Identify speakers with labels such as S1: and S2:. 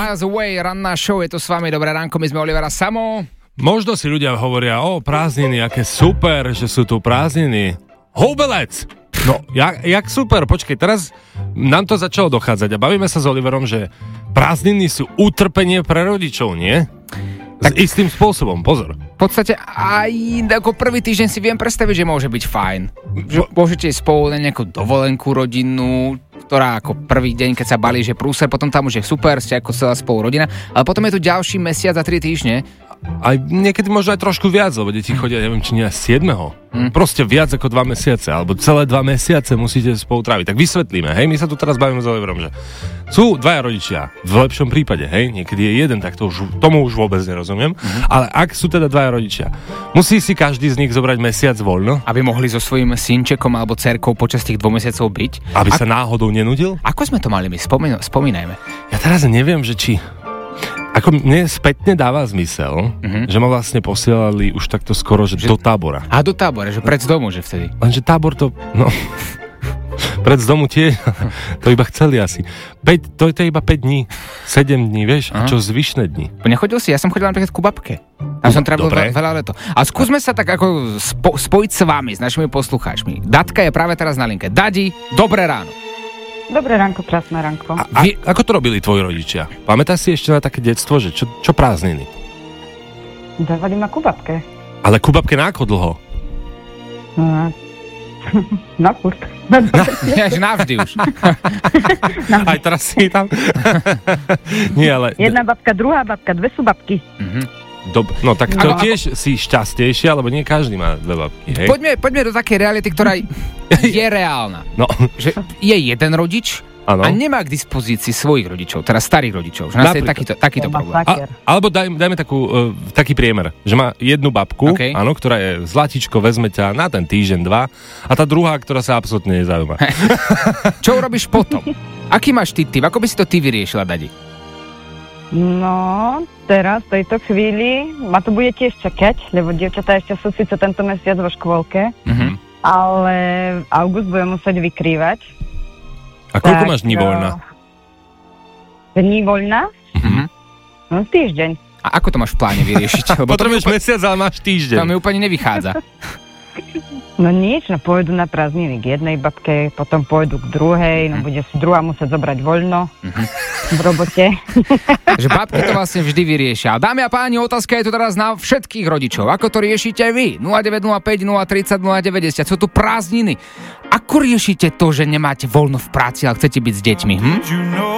S1: Miles Away, ranná show, je to s vami, dobré ránko, my sme Oliver a Samo.
S2: Možno si ľudia hovoria, prázdniny, aké super, že sú tu prázdniny. Hubelec! No, jak super, počkej, teraz nám to začalo dochádzať a bavíme sa s Oliverom, že prázdniny sú utrpenie pre rodičov, nie? Tak istým spôsobom, pozor.
S1: V podstate aj ako prvý týždeň si viem predstaviť, že môže byť fajn. Že môžete ísť spolu na nejakú dovolenku rodinnú, ktorá ako prvý deň, keď sa balí, že prúser, potom tam už je super, ste ako celá spolu rodina, ale potom je tu ďalší mesiac a 3 týždne.
S2: Aj niekedy možno aj trošku viac, lebo deti chodia, neviem, či nie aj 7. Proste viac ako 2 mesiace, alebo celé 2 mesiace musíte spolu tráviť. Tak vysvetlíme, hej, my sa tu teraz bavíme s Oliverom, že sú 2 rodičia, v lepšom prípade, hej, niekedy je jeden, tak tomu už vôbec nerozumiem, ale ak sú teda 2 rodičia, musí si každý z nich zobrať mesiac voľno,
S1: aby mohli so svojím synčekom alebo dcerkou počas tých 2 mesiacov byť.
S2: Aby sa náhodou nenudil?
S1: Ako sme to mali my? Spomínajme.
S2: Ja teraz neviem, že či... Ako mne spätne dáva zmysel, že ma vlastne posielali už takto skoro, že do tábora.
S1: A do tábora, že pred z domu, že vtedy.
S2: Lenže tábor to, pred z domu tie, to iba chceli asi. To je iba 5 dní, 7 dní, vieš, a čo zvyšné dni.
S1: Nechodil si, ja som chodil napríklad ku babke. Tam som trávil veľa leto. A skúsme sa tak ako spojiť s vami, s našimi poslucháčmi. Datka je práve teraz na linke. Dadi, dobré ráno.
S3: Dobré ránko, krásne ránko.
S2: Ako to robili tvoji rodičia? Pamätáš si ešte na také detstvo, že čo prázdniny?
S3: Dávali ma ku babke.
S2: Ale ku babke na ako dlho?
S3: Na furt.
S1: Navždy už.
S2: Aj teraz si tam? Nie, ale...
S3: Jedna babka, druhá babka, 2 sú babky.
S2: No tak to tiež si šťastnejšia, lebo nie každý má 2 babky, hej?
S1: Poďme do takej reality, ktorá je reálna.
S2: No.
S1: Že je jeden rodič a nemá k dispozícii svojich rodičov, teda starých rodičov. Že nás je takýto problém.
S2: Alebo dajme taký priemer, že má jednu babku, áno, ktorá je zlatičko, vezme ťa na ten týždeň, 2 a tá druhá, ktorá sa absolútne nezaujíma.
S1: Čo urobíš potom? Aký máš ty typ? Ako by si to ty vyriešila, Dadi?
S3: No, teraz, v tejto chvíli, ma to bude tiež čakať, lebo dievčatá ešte sú síce tento mesiac vo škôlke, ale august budem musieť vykrývať.
S2: A koľko máš dní voľna?
S3: Dní voľna? No, týždeň.
S1: A ako to máš v pláne vyriešiť?
S2: Potrebuješ mesiac, ale máš týždeň.
S1: To mi úplne nevychádza.
S3: No nič, pôjdu na prázdniny k jednej babke, potom pôjdu k druhej, bude si druhá musieť zobrať voľno v robote.
S1: Že babky to vlastne vždy vyriešia. Dámy a páni, otázka je tu teraz na všetkých rodičov. Ako to riešite vy? 0905 030 090. Sú tu prázdniny. Ako riešite to, že nemáte voľno v práci, ale chcete byť s deťmi?